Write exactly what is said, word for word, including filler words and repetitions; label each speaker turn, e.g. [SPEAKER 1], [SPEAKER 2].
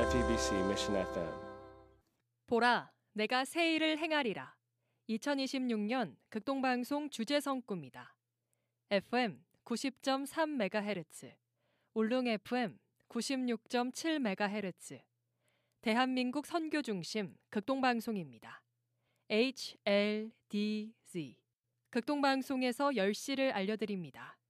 [SPEAKER 1] 에프이비씨 Mission 에프엠.
[SPEAKER 2] 보라, 내가 새 일을 행하리라. 이천이십육 년 극동방송 주제성구입니다. 에프엠 구십 점 삼 메가헤르츠, 울릉 에프엠 구십육 점 칠 메가헤르츠, 대한민국 선교 중심 극동방송입니다. 에이치엘디지. 극동방송에서 열 시를 알려드립니다.